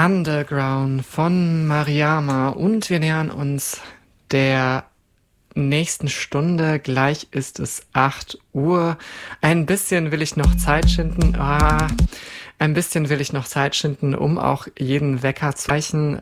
Underground von Mariama und wir nähern uns der nächsten Stunde. Gleich ist es 8 Uhr. Ein bisschen will ich noch Zeit schinden. Ein bisschen will ich noch Zeit schinden, um auch jeden Wecker zu erreichen.